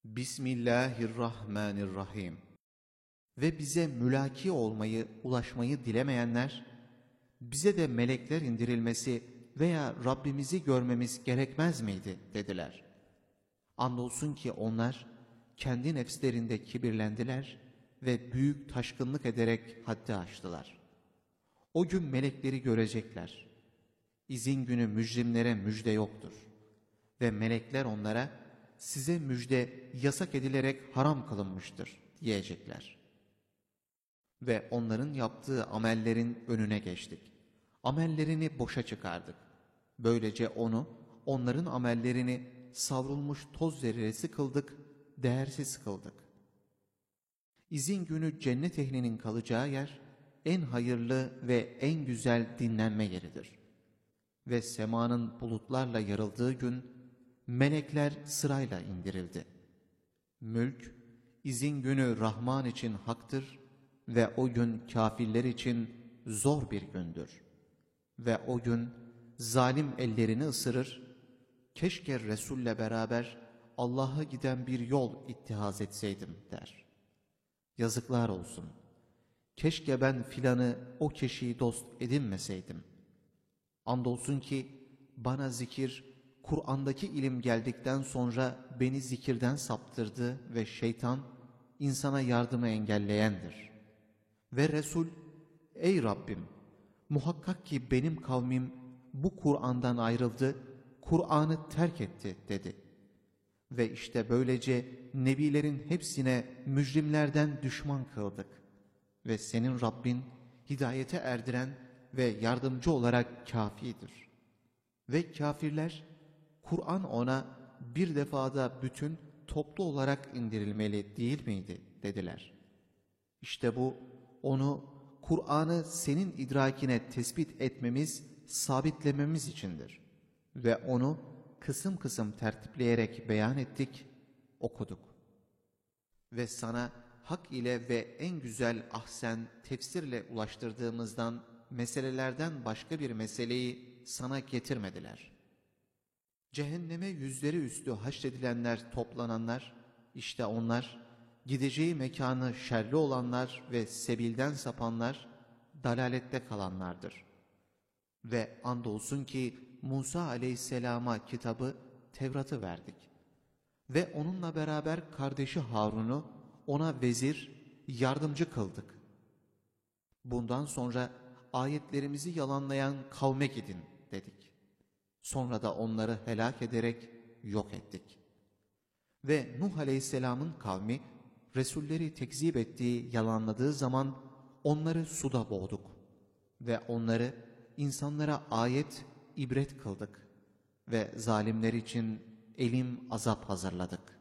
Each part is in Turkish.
Bismillahirrahmanirrahim. Ve bize mülaki olmayı, ulaşmayı dilemeyenler, bize de melekler indirilmesi veya Rabbimizi görmemiz gerekmez miydi dediler. Andolsun ki onlar kendi nefslerinde kibirlendiler ve büyük taşkınlık ederek haddi aştılar. O gün melekleri görecekler. İzin günü mücrimlere müjde yoktur. Ve melekler onlara, size müjde yasak edilerek haram kılınmıştır diyecekler. Ve onların yaptığı amellerin önüne geçtik. Amellerini boşa çıkardık. Böylece onu, onların amellerini savrulmuş toz zerresi kıldık, değersiz kıldık. İzin günü cennet ehlinin kalacağı yer, en hayırlı ve en güzel dinlenme yeridir. Ve semanın bulutlarla yarıldığı gün, melekler sırayla indirildi. Mülk, izin günü Rahman için haktır ve o gün kâfirler için zor bir gündür. Ve o gün zalim ellerini ısırır, keşke Resul'le beraber Allah'a giden bir yol ittihaz etseydim der. Yazıklar olsun, keşke ben filanı o kişiyi dost edinmeseydim. Andolsun ki bana zikir, Kur'an'daki ilim geldikten sonra beni zikirden saptırdı ve şeytan insana yardımı engelleyendir. Ve Resul, ey Rabbim, muhakkak ki benim kavmim bu Kur'an'dan ayrıldı, Kur'an'ı terk etti dedi. Ve işte böylece nebilerin hepsine mücrimlerden düşman kıldık. Ve senin Rabbin hidayete erdiren ve yardımcı olarak kâfidir. Ve kâfirler, Kur'an ona bir defada bütün toplu olarak indirilmeli değil miydi dediler. İşte bu onu, Kur'an'ı senin idrakine tespit etmemiz, sabitlememiz içindir. Ve onu kısım kısım tertipleyerek beyan ettik, okuduk. Ve sana hak ile ve en güzel ahsen tefsirle ulaştırdığımızdan meselelerden başka bir meseleyi sana getirmediler. Cehenneme yüzleri üstü haşredilenler, toplananlar, işte onlar, gideceği mekanı şerli olanlar ve sebilden sapanlar, dalalette kalanlardır. Ve andolsun ki Musa aleyhisselama kitabı, Tevrat'ı verdik. Ve onunla beraber kardeşi Harun'u ona vezir, yardımcı kıldık. Bundan sonra ayetlerimizi yalanlayan kavme gidin dedik. Sonra da onları helak ederek yok ettik. Ve Nuh aleyhisselamın kavmi, Resulleri tekzip ettiği, yalanladığı zaman onları suda boğduk. Ve onları insanlara ayet, ibret kıldık. Ve zalimler için elim azap hazırladık.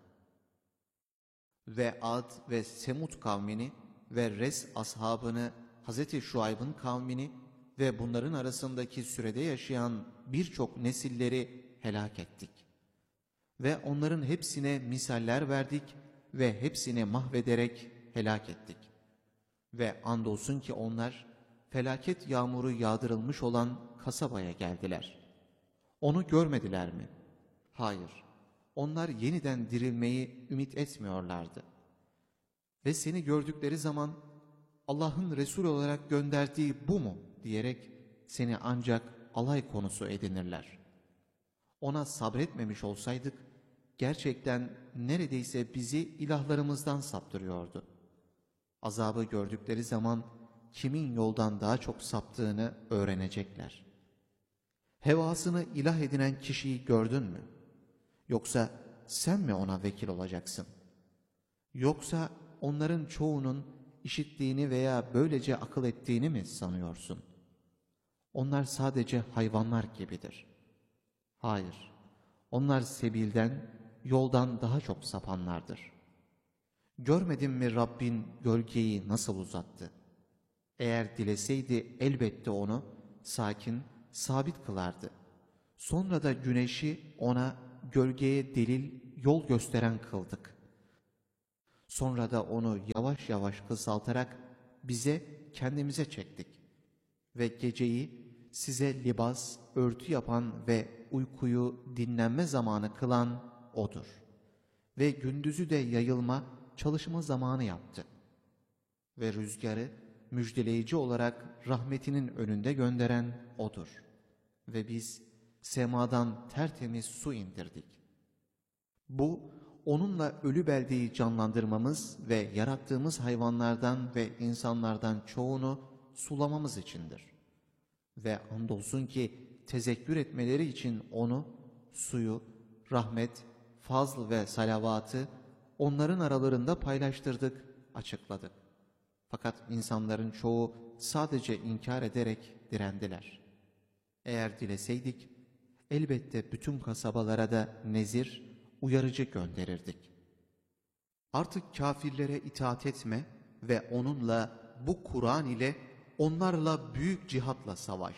Ve Ad ve Semud kavmini ve Res ashabını, Hazreti Şuayb'ın kavmini ve bunların arasındaki sürede yaşayan birçok nesilleri helak ettik. Ve onların hepsine misaller verdik ve hepsini mahvederek helak ettik. Ve andolsun ki onlar felaket yağmuru yağdırılmış olan kasabaya geldiler. Onu görmediler mi? Hayır, onlar yeniden dirilmeyi ümit etmiyorlardı. Ve seni gördükleri zaman Allah'ın Resul olarak gönderdiği bu mu diyerek seni ancak alay konusu edinirler. Ona sabretmemiş olsaydık gerçekten neredeyse bizi ilahlarımızdan saptırıyordu. Azabı gördükleri zaman kimin yoldan daha çok saptığını öğrenecekler. Hevasını ilah edinen kişiyi gördün mü? Yoksa sen mi ona vekil olacaksın? Yoksa onların çoğunun işittiğini veya böylece akıl ettiğini mi sanıyorsun? Onlar sadece hayvanlar gibidir. Hayır, onlar sebilden, yoldan daha çok sapanlardır. Görmedin mi Rabbin gölgeyi nasıl uzattı? Eğer dileseydi elbette onu sakin, sabit kılardı. Sonra da güneşi ona gölgeye delil, yol gösteren kıldık. Sonra da onu yavaş yavaş kısaltarak bize, kendimize çektik. Ve geceyi size libas, örtü yapan ve uykuyu dinlenme zamanı kılan O'dur. ve gündüzü de yayılma, çalışma zamanı yaptı. Ve rüzgarı müjdeleyici olarak rahmetinin önünde gönderen O'dur. Ve biz semadan tertemiz su indirdik. Bu, onunla ölü beldeyi canlandırmamız ve yarattığımız hayvanlardan ve insanlardan çoğunu sulamamız içindir. Ve andolsun ki tezekkür etmeleri için onu, suyu, rahmet, fazl ve salavatı onların aralarında paylaştırdık, açıkladık. Fakat insanların çoğu sadece inkar ederek direndiler. Eğer dileseydik, elbette bütün kasabalara da nezir, uyarıcı gönderirdik. Artık kâfirlere itaat etme ve onunla, bu Kur'an ile onlarla büyük cihatla savaş.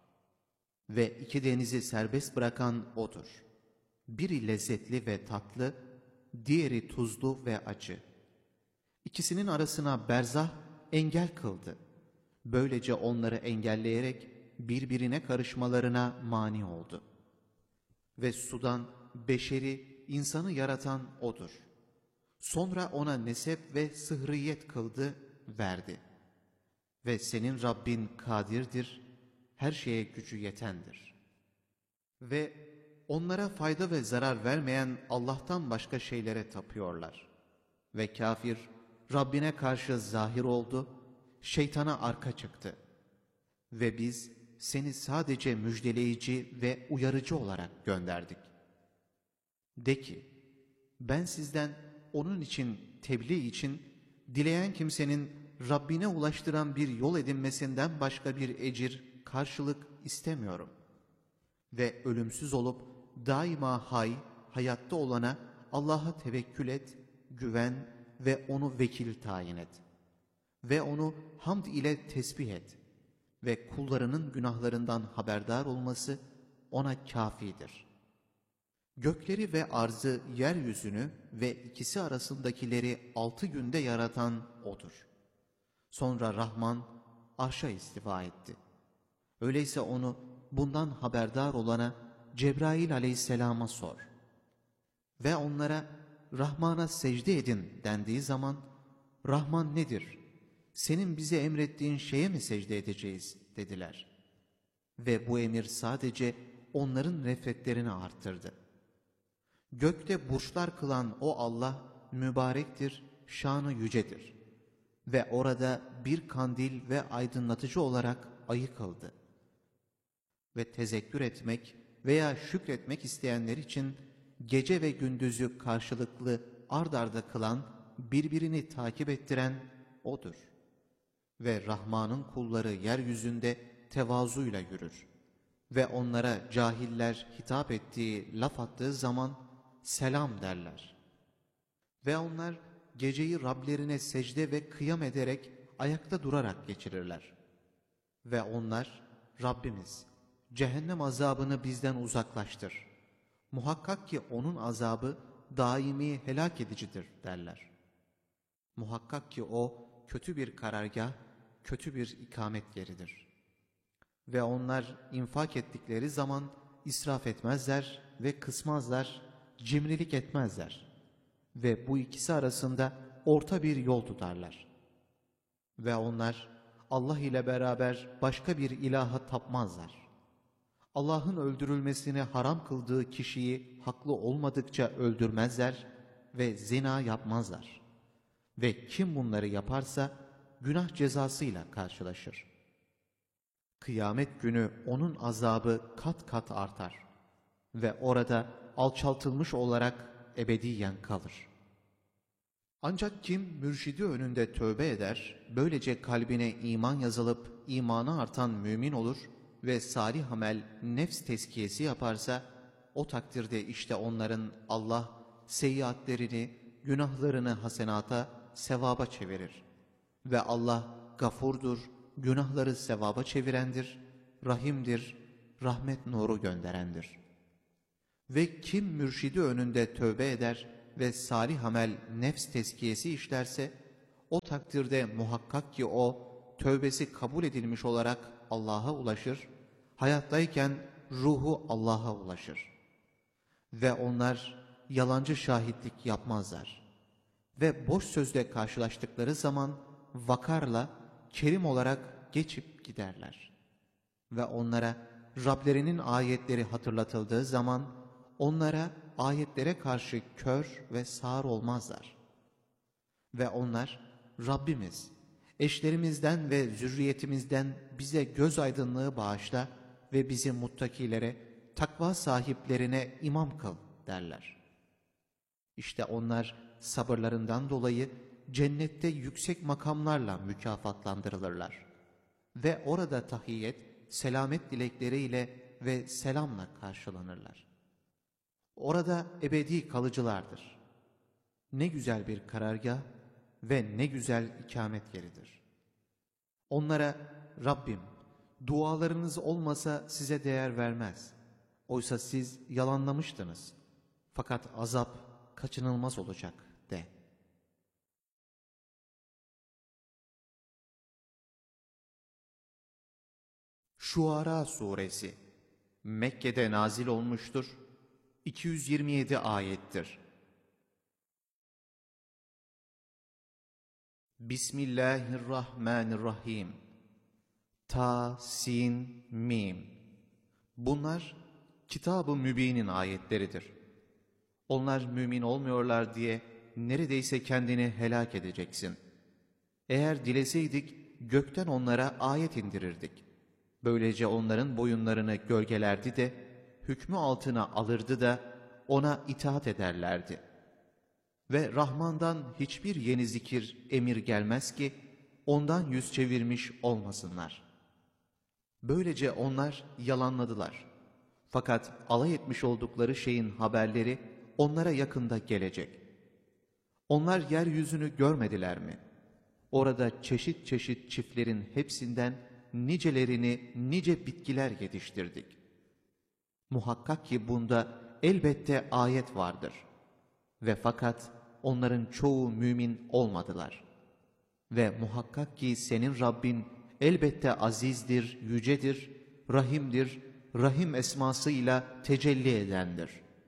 Ve iki denizi serbest bırakan O'dur. Biri lezzetli ve tatlı, diğeri tuzlu ve acı. İkisinin arasına berzah engel kıldı. Böylece onları engelleyerek birbirine karışmalarına mani oldu. Ve sudan beşeri, insanı yaratan O'dur. Sonra ona nesep ve sıhriyet kıldı, verdi. Ve senin Rabbin kadirdir, her şeye gücü yetendir. Ve onlara fayda ve zarar vermeyen Allah'tan başka şeylere tapıyorlar. Ve kafir, Rabbine karşı zahir oldu, şeytana arka çıktı. Ve biz seni sadece müjdeleyici ve uyarıcı olarak gönderdik. De ki, ben sizden onun için, tebliğ için, dileyen kimsenin Rabbine ulaştıran bir yol edinmesinden başka bir ecir, karşılık istemiyorum. Ve ölümsüz olup daima hayatta olana Allah'a tevekkül et, güven ve onu vekil tayin et. Ve onu hamd ile tesbih et. Ve kullarının günahlarından haberdar olması ona kâfidir. Gökleri ve arzı, yeryüzünü ve ikisi arasındakileri 6 günde yaratan O'dur. Sonra Rahman arşa istiva etti. Öyleyse onu bundan haberdar olana Cebrail aleyhisselama sor. Ve onlara Rahman'a secde edin dendiği zaman, Rahman nedir? Senin bize emrettiğin şeye mi secde edeceğiz dediler. Ve bu emir sadece onların nefretlerini arttırdı. Gökte burçlar kılan o Allah mübarektir, şanı yücedir. Ve orada bir kandil ve aydınlatıcı olarak ayı kıldı. Ve tezekkür etmek veya şükretmek isteyenler için gece ve gündüzü karşılıklı ard arda kılan, birbirini takip ettiren O'dur. Ve Rahman'ın kulları yeryüzünde tevazuyla yürür. Ve onlara cahiller hitap ettiği, laf attığı zaman selam derler. Ve onlar geceyi Rablerine secde ve kıyam ederek ayakta durarak geçirirler. Ve onlar, Rabbimiz, cehennem azabını bizden uzaklaştır. Muhakkak ki onun azabı daimi helak edicidir derler. Muhakkak ki o kötü bir karargah, kötü bir ikamet yeridir. Ve onlar infak ettikleri zaman israf etmezler ve kısmazlar, cimrilik etmezler. Ve bu ikisi arasında orta bir yol tutarlar. Ve onlar Allah ile beraber başka bir ilaha tapmazlar. Allah'ın öldürülmesini haram kıldığı kişiyi haklı olmadıkça öldürmezler ve zina yapmazlar. Ve kim bunları yaparsa günah cezasıyla karşılaşır. Kıyamet günü onun azabı kat kat artar ve orada alçaltılmış olarak ebediyen kalır. Ancak kim mürşidi önünde tövbe eder, böylece kalbine iman yazılıp imanı artan mümin olur ve salih amel, nefs tezkiyesi yaparsa, o takdirde işte onların Allah seyyiatlerini, günahlarını hasenata, sevaba çevirir. Ve Allah gafurdur, günahları sevaba çevirendir, rahimdir, rahmet nuru gönderendir. Ve kim mürşidi önünde tövbe eder ve salih amel, nefs tezkiyesi işlerse, o takdirde muhakkak ki o, tövbesi kabul edilmiş olarak Allah'a ulaşır, hayattayken ruhu Allah'a ulaşır. Ve onlar yalancı şahitlik yapmazlar. Ve boş sözle karşılaştıkları zaman vakarla, kerim olarak geçip giderler. Ve onlara Rablerinin ayetleri hatırlatıldığı zaman onlara ayetlere karşı kör ve sağır olmazlar. Ve onlar, Rabbimiz, eşlerimizden ve zürriyetimizden bize göz aydınlığı bağışla ve bizi muttakilere, takva sahiplerine imam kıl derler. İşte onlar sabırlarından dolayı cennette yüksek makamlarla mükafatlandırılırlar. Ve orada tahiyyet, selamet dilekleriyle ve selamla karşılanırlar. Orada ebedi kalıcılardır. Ne güzel bir karargah ve ne güzel ikamet yeridir. Onlara, Rabbim, dualarınız olmasa size değer vermez. Oysa siz yalanlamıştınız. Fakat azap kaçınılmaz olacak de. Şuara Suresi Mekke'de nazil olmuştur. 227 ayettir. Bismillahirrahmanirrahim. Ta, sin, mim. Bunlar Kitab-ı Mübin'in ayetleridir. Onlar mümin olmuyorlar diye neredeyse kendini helak edeceksin. Eğer dileseydik gökten onlara ayet indirirdik. Böylece onların boyunlarını gölgelerdi de hükmü altına alırdı da ona itaat ederlerdi. Ve Rahman'dan hiçbir yeni zikir, emir gelmez ki ondan yüz çevirmiş olmasınlar. Böylece onlar yalanladılar. Fakat alay etmiş oldukları şeyin haberleri onlara yakında gelecek. Onlar yeryüzünü görmediler mi? Orada çeşit çeşit çiftlerin hepsinden nicelerini nice bitkiler yetiştirdik. Muhakkak ki bunda elbette ayet vardır. Ve fakat onların çoğu mümin olmadılar. Ve muhakkak ki senin Rabbin elbette azizdir, yücedir, rahimdir, rahim esmasıyla tecelli edendir.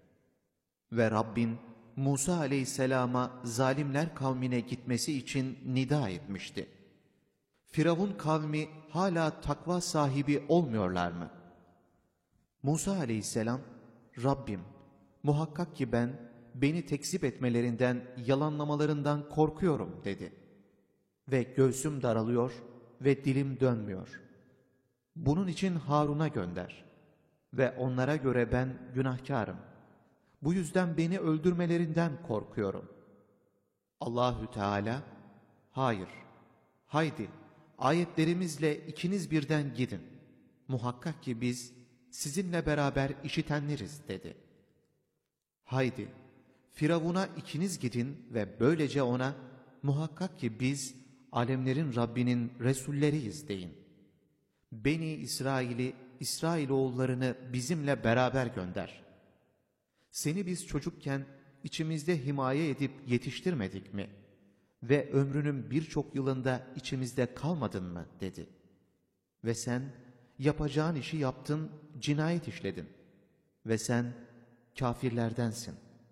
Ve Rabbin Musa aleyhisselama zalimler kavmine gitmesi için nida etmişti. Firavun kavmi hala takva sahibi olmuyorlar mı? Musa aleyhisselam, Rabbim muhakkak ki ben beni tekzip etmelerinden, yalanlamalarından korkuyorum dedi. Ve göğsüm daralıyor ve dilim dönmüyor. Bunun için Harun'a gönder. Ve onlara göre ben günahkarım. Bu yüzden beni öldürmelerinden korkuyorum. Allahü Teala, hayır, haydi ayetlerimizle ikiniz birden gidin. Muhakkak ki biz sizinle beraber işitenleriz dedi. Haydi Firavun'a ikiniz gidin ve böylece ona muhakkak ki biz alemlerin Rabbinin Resulleriyiz deyin. Beni İsrailoğullarını bizimle beraber gönder. Seni biz çocukken içimizde himaye edip yetiştirmedik mi? Ve ömrünün birçok yılında içimizde kalmadın mı? Dedi. Ve sen yapacağın işi yaptın, cinayet işledin. Ve sen kafirlerdensin.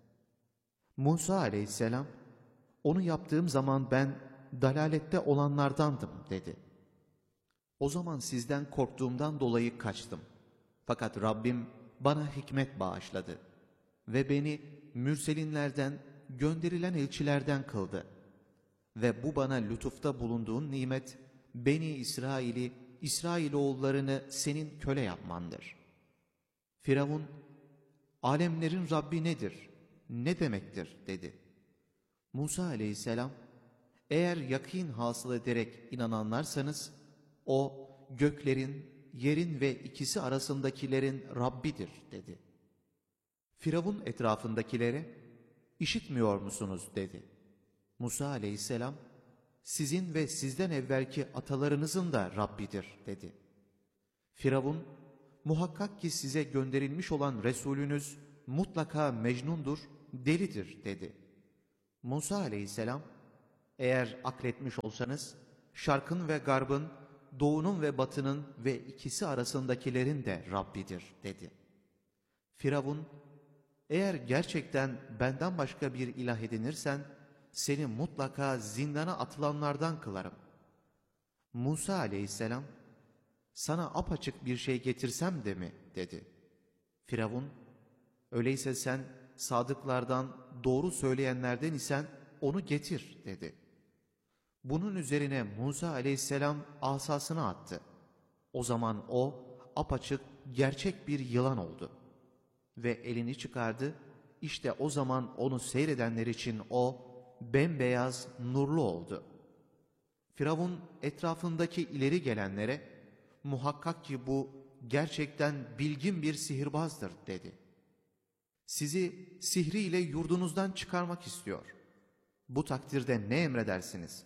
Musa aleyhisselam, onu yaptığım zaman ben dalalette olanlardandım dedi. O zaman sizden korktuğumdan dolayı kaçtım. Fakat Rabbim bana hikmet bağışladı ve beni mürselinlerden, gönderilen elçilerden kıldı. Ve bu bana lütufta bulunduğun nimet, Beni İsrailoğullarını senin köle yapmandır. Firavun, alemlerin Rabbi nedir, ne demektir dedi. Musa aleyhisselam, eğer yakîn hasıl ederek inananlarsanız, o göklerin, yerin ve ikisi arasındakilerin Rabbidir dedi. Firavun etrafındakilere, işitmiyor musunuz dedi. Musa aleyhisselam, sizin ve sizden evvelki atalarınızın da Rabbidir dedi. Firavun, muhakkak ki size gönderilmiş olan Resulünüz mutlaka mecnundur, delidir dedi. Musa aleyhisselam, eğer akletmiş olsanız, şarkın ve garbın, doğunun ve batının ve ikisi arasındakilerin de Rabbidir dedi. Firavun, Eğer gerçekten benden başka bir ilah edinirsen, seni mutlaka zindana atılanlardan kılarım. Musa aleyhisselam, sana apaçık bir şey getirsem de mi dedi. Firavun, öyleyse sen sadıklardan, doğru söyleyenlerden isen onu getir dedi. Bunun üzerine Musa aleyhisselam asasını attı. O zaman o apaçık gerçek bir yılan oldu. Ve elini çıkardı, işte o zaman onu seyredenler için o bembeyaz nurlu oldu. Firavun etrafındaki ileri gelenlere, muhakkak ki bu gerçekten bilgin bir sihirbazdır dedi. Sizi sihriyle yurdunuzdan çıkarmak istiyor. Bu takdirde ne emredersiniz?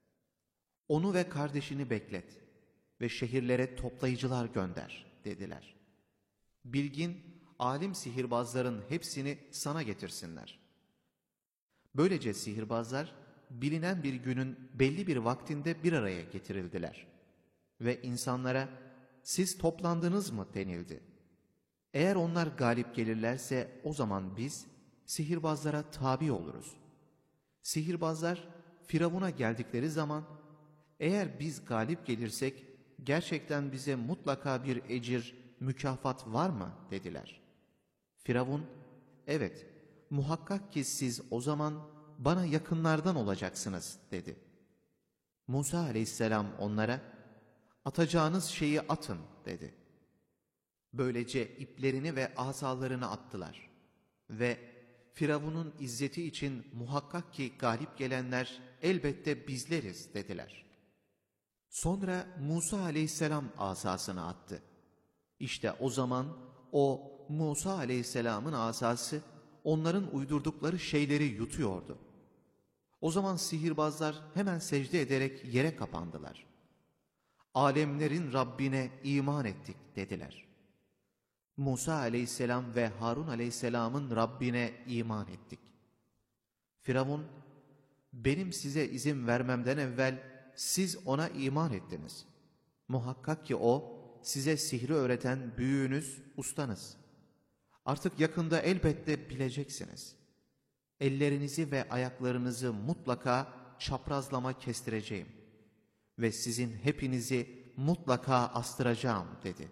Onu ve kardeşini beklet ve şehirlere toplayıcılar gönder dediler. Bilgin, alim sihirbazların hepsini sana getirsinler. Böylece sihirbazlar bilinen bir günün belli bir vaktinde bir araya getirildiler. Ve insanlara siz toplandınız mı denildi. Eğer onlar galip gelirlerse o zaman biz sihirbazlara tabi oluruz. Sihirbazlar Firavun'a geldikleri zaman eğer biz galip gelirsek gerçekten bize mutlaka bir ecir, mükafat var mı dediler. Firavun, evet muhakkak ki siz o zaman bana yakınlardan olacaksınız dedi. Musa aleyhisselam onlara, atacağınız şeyi atın dedi. Böylece iplerini ve asalarını attılar. Ve Firavun'un izzeti için muhakkak ki galip gelenler elbette bizleriz dediler. Sonra Musa aleyhisselam asasını attı. İşte o zaman o Musa aleyhisselamın asası onların uydurdukları şeyleri yutuyordu. O zaman sihirbazlar hemen secde ederek yere kapandılar. Alemlerin Rabbine iman ettik dediler. Musa aleyhisselam ve Harun aleyhisselamın Rabbine iman ettik. Firavun, benim size izin vermemden evvel siz ona iman ettiniz. Muhakkak ki o size sihri öğreten büyüğünüz, ustanız. Artık yakında elbette bileceksiniz. Ellerinizi ve ayaklarınızı mutlaka çaprazlama kestireceğim ve sizin hepinizi mutlaka astıracağım dedi.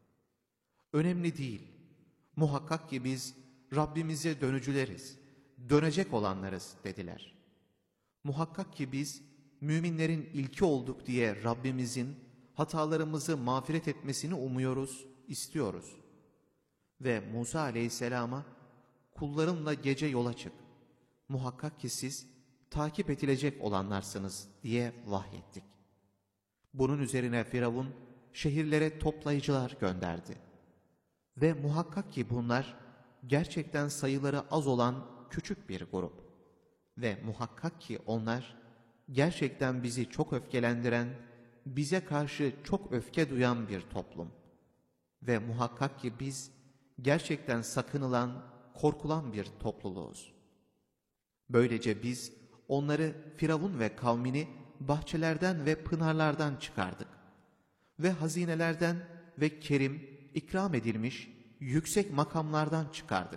Önemli değil. Muhakkak ki biz Rabbimize dönücüleriz, dönecek olanlarız dediler. Muhakkak ki biz müminlerin ilki olduk diye Rabbimizin hatalarımızı mağfiret etmesini umuyoruz, istiyoruz. Ve Musa aleyhisselama, kullarımla gece yola çık. Muhakkak ki siz takip edilecek olanlarsınız diye vahyettik. Bunun üzerine Firavun şehirlere toplayıcılar gönderdi. Ve muhakkak ki bunlar gerçekten sayıları az olan küçük bir grup. Ve muhakkak ki onlar gerçekten bizi çok öfkelendiren, bize karşı çok öfke duyan bir toplum. Ve muhakkak ki biz gerçekten sakınılan, korkulan bir topluluğuz. Böylece biz onları Firavun ve kavmini bahçelerden ve pınarlardan çıkardık. Ve hazinelerden ve kerim, ikram edilmiş yüksek makamlardan çıkardık.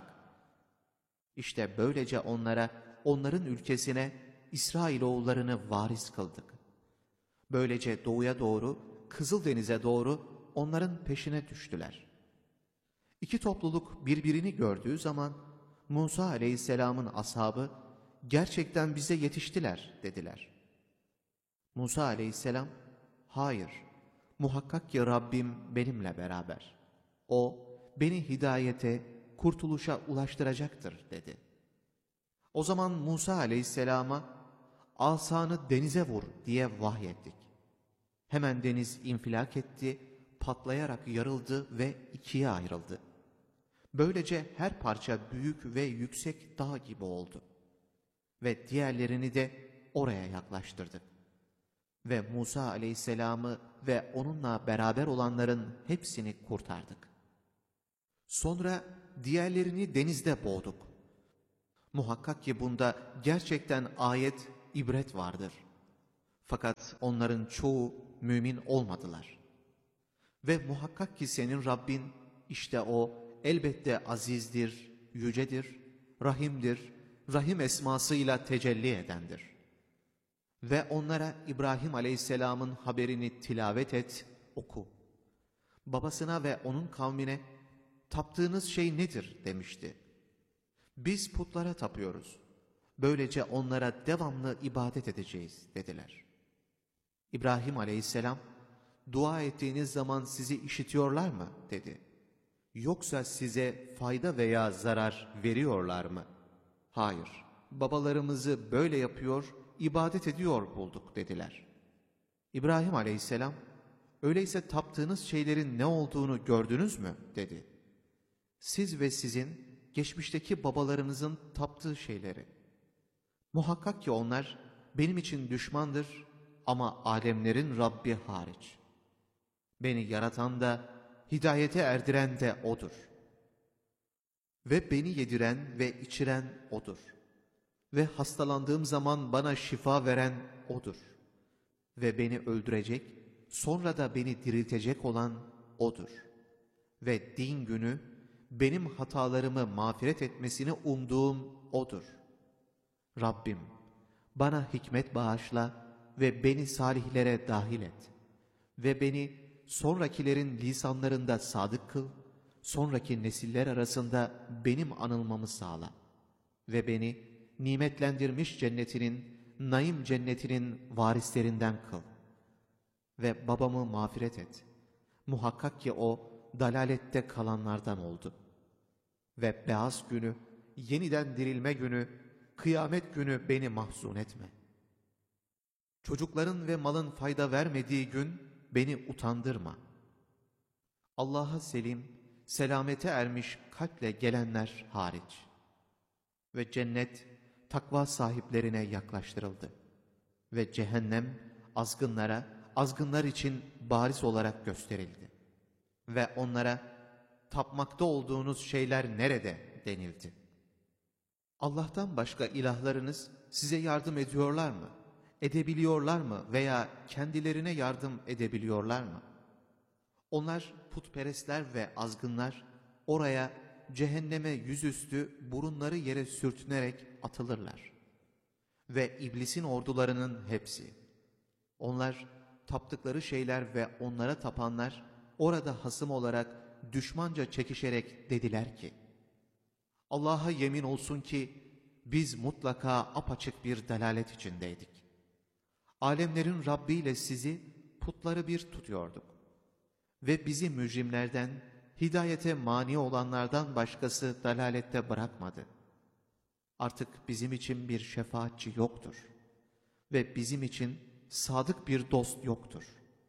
İşte böylece onlara, onların ülkesine İsrailoğullarını varis kıldık. Böylece doğuya doğru, Kızıldeniz'e doğru onların peşine düştüler. İki topluluk birbirini gördüğü zaman Musa aleyhisselamın ashabı gerçekten bize yetiştiler dediler. Musa aleyhisselam, hayır, muhakkak ki Rabbim benimle beraber. O beni hidayete, kurtuluşa ulaştıracaktır dedi. O zaman Musa aleyhisselama asanı denize vur diye vahyettik. Hemen deniz infilak etti, patlayarak yarıldı ve ikiye ayrıldı. Böylece her parça büyük ve yüksek dağ gibi oldu. Ve diğerlerini de oraya yaklaştırdık. Ve Musa aleyhisselamı ve onunla beraber olanların hepsini kurtardık. Sonra diğerlerini denizde boğduk. Muhakkak ki bunda gerçekten ayet, ibret vardır. Fakat onların çoğu mümin olmadılar. Ve muhakkak ki senin Rabbin, işte o elbette azizdir, yücedir, rahimdir, rahim esmasıyla tecelli edendir. Ve onlara İbrahim Aleyhisselam'ın haberini tilavet et, oku. Babasına ve onun kavmine, taptığınız şey nedir demişti. Biz putlara tapıyoruz. Böylece onlara devamlı ibadet edeceğiz dediler. İbrahim Aleyhisselam, dua ettiğiniz zaman sizi işitiyorlar mı dedi. Yoksa size fayda veya zarar veriyorlar mı? Hayır, babalarımızı böyle yapıyor, ibadet ediyor bulduk dediler. İbrahim Aleyhisselam, öyleyse taptığınız şeylerin ne olduğunu gördünüz mü dedi. Siz ve sizin geçmişteki babalarınızın taptığı şeyleri. Muhakkak ki onlar benim için düşmandır ama alemlerin Rabbi hariç. Beni yaratan da, hidayete erdiren de O'dur. Ve beni yediren ve içiren O'dur. Ve hastalandığım zaman bana şifa veren O'dur. Ve beni öldürecek, sonra da beni diriltecek olan O'dur. Ve din günü benim hatalarımı mağfiret etmesini umduğum O'dur. Rabbim, bana hikmet bağışla ve beni salihlere dahil et. Ve beni sonrakilerin lisanlarında sadık kıl, sonraki nesiller arasında benim anılmamı sağla. Ve beni nimetlendirmiş cennetinin, naim cennetinin varislerinden kıl. Ve babamı mağfiret et. Muhakkak ki o dalalette kalanlardan oldu. Ve beyaz günü, yeniden dirilme günü, kıyamet günü beni mahzun etme. Çocukların ve malın fayda vermediği gün beni utandırma. Allah'a selim, selamete ermiş kalple gelenler hariç. Ve cennet takva sahiplerine yaklaştırıldı. Ve cehennem azgınlara, azgınlar için bariz olarak gösterildi. Ve onlara, tapmakta olduğunuz şeyler nerede denildi. Allah'tan başka ilahlarınız size yardım ediyorlar mı? Edebiliyorlar mı veya kendilerine yardım edebiliyorlar mı? Onlar putperestler ve azgınlar oraya, cehenneme yüzüstü burunları yere sürtünerek atılırlar. Ve iblisin ordularının hepsi. Onlar taptıkları şeyler ve onlara tapanlar orada hasım olarak düşmanca çekişerek dediler ki, Allah'a yemin olsun ki biz mutlaka apaçık bir delalet içindeydik. Alemlerin Rabbi ile sizi putları bir tutuyorduk. Ve bizi mücrimlerden, hidayete mani olanlardan başkası dalalette bırakmadı. Artık bizim için bir şefaatçi yoktur. Ve bizim için sadık bir dost yoktur.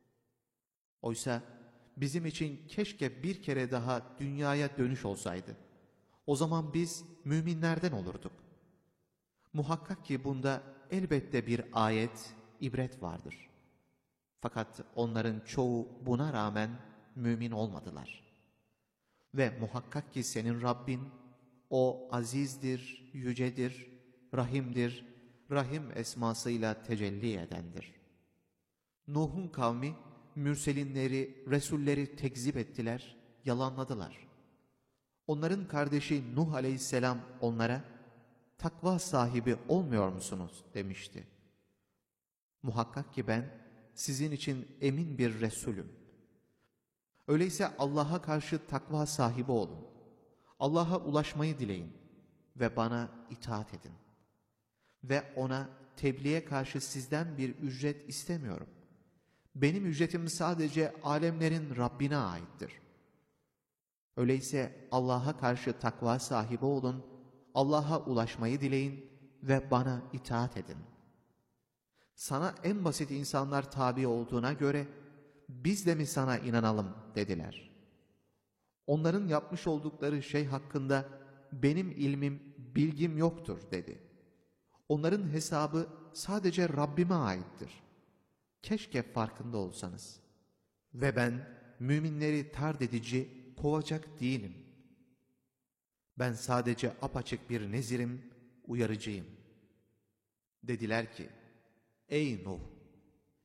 Oysa bizim için keşke bir kere daha dünyaya dönüş olsaydı. O zaman biz müminlerden olurduk. Muhakkak ki bunda elbette bir ayet, ibret vardır. Fakat onların çoğu buna rağmen mümin olmadılar. Ve muhakkak ki senin Rabbin, o azizdir, yücedir, rahimdir, rahim esmasıyla tecelli edendir. Nuh'un kavmi, mürselinleri, resulleri tekzip ettiler, yalanladılar. Onların kardeşi Nuh aleyhisselam onlara, takva sahibi olmuyor musunuz demişti. Muhakkak ki ben sizin için emin bir Resulüm. Öyleyse Allah'a karşı takva sahibi olun. Allah'a ulaşmayı dileyin ve bana itaat edin. Ve ona tebliğe karşı sizden bir ücret istemiyorum. Benim ücretim sadece alemlerin Rabbine aittir. Öyleyse Allah'a karşı takva sahibi olun, Allah'a ulaşmayı dileyin ve bana itaat edin. Sana en basit insanlar tabi olduğuna göre biz de mi sana inanalım dediler. Onların yapmış oldukları şey hakkında benim ilmim, bilgim yoktur dedi. Onların hesabı sadece Rabbime aittir. Keşke farkında olsanız. Ve ben müminleri tard edici, kovacak değilim. Ben sadece apaçık bir nezirim, uyarıcıyım. Dediler ki, ey Nuh!